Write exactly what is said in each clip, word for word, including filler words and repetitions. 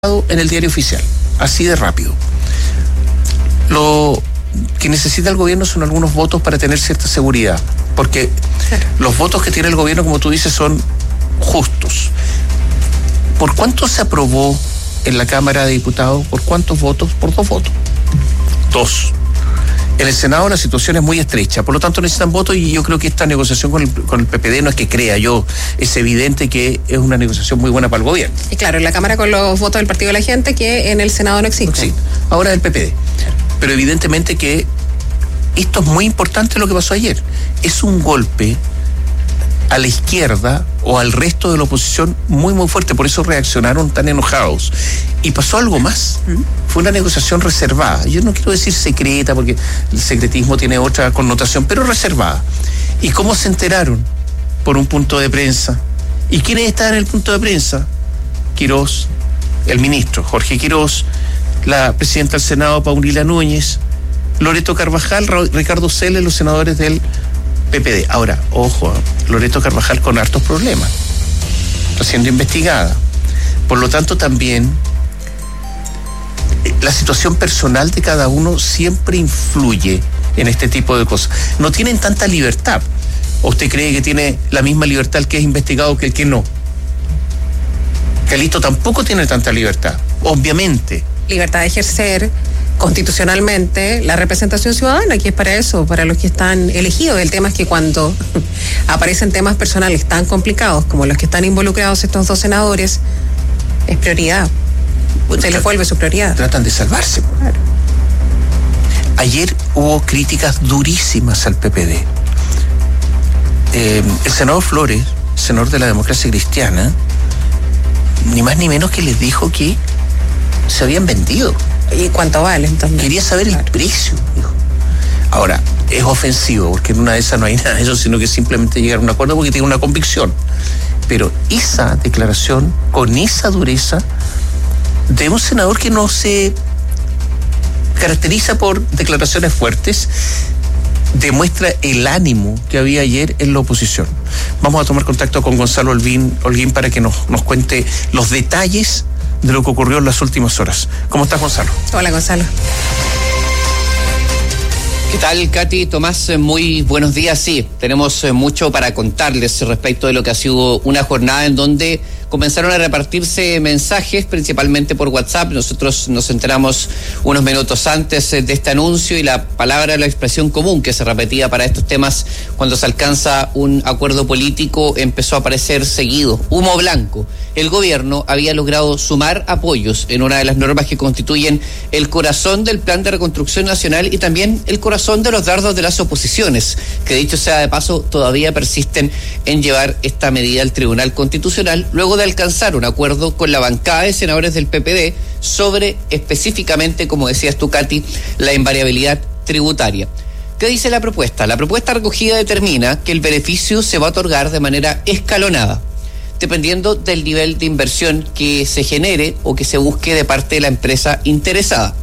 en el diario oficial, así de rápido. Lo que necesita el gobierno son algunos votos para tener cierta seguridad, porque los votos que tiene el gobierno, como tú dices, son justos. ¿Por cuánto se aprobó en la Cámara de Diputados? ¿Por cuántos votos? Por dos votos. Dos. En el Senado la situación es muy estrecha, por lo tanto necesitan votos, y yo creo que esta negociación con el, con el P P D no es que crea yo, es evidente que es una negociación muy buena para el gobierno. Y claro, en la Cámara con los votos del Partido de la Gente, que en el Senado no existe. Sí, ahora el P P D. Pero evidentemente que esto es muy importante lo que pasó ayer. Es un golpe a la izquierda o al resto de la oposición muy muy fuerte, por eso reaccionaron tan enojados. Y pasó algo más, fue una negociación reservada, yo no quiero decir secreta porque el secretismo tiene otra connotación, pero reservada. ¿Y cómo se enteraron? Por un punto de prensa. ¿Y quiénes estaban en el punto de prensa? Quirós, el ministro Jorge Quirós, la presidenta del Senado Paulina Núñez, Loreto Carvajal, Ricardo Celes, los senadores del P P D. Ahora, ojo, Loreto Carvajal con hartos problemas, está siendo investigada. Por lo tanto, también la situación personal de cada uno siempre influye en este tipo de cosas. No tienen tanta libertad. ¿O usted cree que tiene la misma libertad el que es investigado que el que no? Calixto tampoco tiene tanta libertad, obviamente. Libertad de ejercer constitucionalmente la representación ciudadana, que es para eso, para los que están elegidos. El tema es que cuando aparecen temas personales tan complicados como los que están involucrados estos dos senadores, es prioridad. Bueno, se les vuelve su prioridad. Tratan de salvarse. Claro. Ayer hubo críticas durísimas al P P D. Eh, el senador Flores, senador de la Democracia Cristiana, ni más ni menos que les dijo que se habían vendido. ¿Y cuánto vale entonces? Quería saber claro. el precio, dijo. Ahora, es ofensivo, porque en una de esas no hay nada de eso, sino que simplemente llegar a un acuerdo porque tiene una convicción. Pero esa declaración, con esa dureza, de un senador que no se caracteriza por declaraciones fuertes, demuestra el ánimo que había ayer en la oposición. Vamos a tomar contacto con Gonzalo Holguín, Holguín para que nos, nos cuente los detalles de lo que ocurrió en las últimas horas. ¿Cómo estás, Gonzalo? Hola, Gonzalo. ¿Qué tal, Katy? Tomás, muy buenos días. Sí, tenemos mucho para contarles respecto de lo que ha sido una jornada en donde comenzaron a repartirse mensajes, principalmente por WhatsApp. Nosotros nos enteramos unos minutos antes de este anuncio, y la palabra, la expresión común que se repetía para estos temas cuando se alcanza un acuerdo político empezó a aparecer seguido. Humo blanco. El gobierno había logrado sumar apoyos en una de las normas que constituyen el corazón del Plan de Reconstrucción Nacional y también el corazón de los dardos de las oposiciones, que dicho sea de paso todavía persisten en llevar esta medida al Tribunal Constitucional luego de alcanzar un acuerdo con la bancada de senadores del P P D sobre específicamente, como decías tú, Katy, la invariabilidad tributaria. ¿Qué dice la propuesta? La propuesta recogida determina que el beneficio se va a otorgar de manera escalonada, dependiendo del nivel de inversión que se genere o que se busque de parte de la empresa interesada.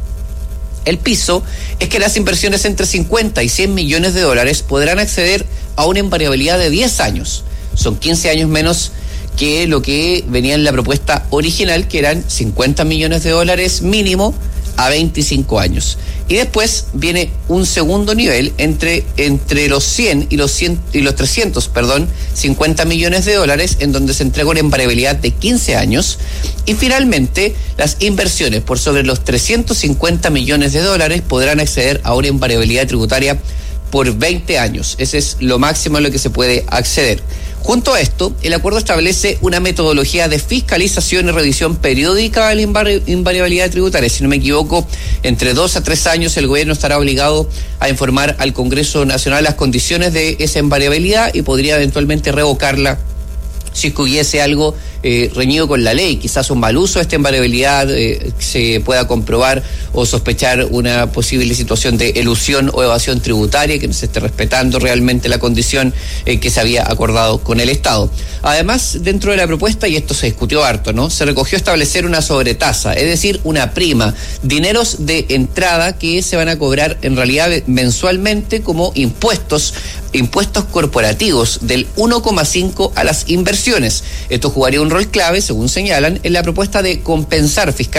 El piso es que las inversiones entre cincuenta y cien millones de dólares podrán acceder a una invariabilidad de diez años. Son quince años menos que lo que venía en la propuesta original, que eran cincuenta millones de dólares mínimo a veinticinco años. Y después viene un segundo nivel entre, entre los cien y los, cien, y los trescientos, perdón, cincuenta millones de dólares, en donde se entrega una invariabilidad de quince años. Y finalmente, las inversiones por sobre los trescientos cincuenta millones de dólares podrán acceder a una invariabilidad tributaria por veinte años. Ese es lo máximo a lo que se puede acceder. Junto a esto, el acuerdo establece una metodología de fiscalización y revisión periódica de la invari- invariabilidad tributaria. Si no me equivoco, entre dos a tres años el gobierno estará obligado a informar al Congreso Nacional las condiciones de esa invariabilidad y podría eventualmente revocarla si hubiese algo eh, reñido con la ley, quizás un mal uso de esta invariabilidad, eh, se pueda comprobar o sospechar una posible situación de elusión o evasión tributaria, que no se esté respetando realmente la condición eh, que se había acordado con el Estado. Además, dentro de la propuesta, y esto se discutió harto, ¿no?, se recogió establecer una sobretasa, es decir, una prima, dineros de entrada que se van a cobrar en realidad mensualmente como impuestos, impuestos corporativos del uno coma cinco a las inversiones. Esto jugaría un un rol clave, según señalan, en la propuesta de compensar fiscalmente